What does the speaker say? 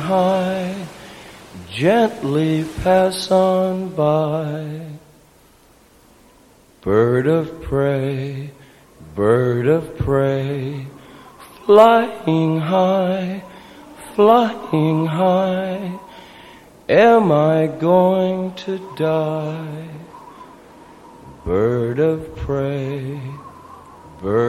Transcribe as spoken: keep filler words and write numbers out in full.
high, gently pass on by. Bird of prey, bird of prey, flying high, flying high, am I going to die? Bird of prey, bird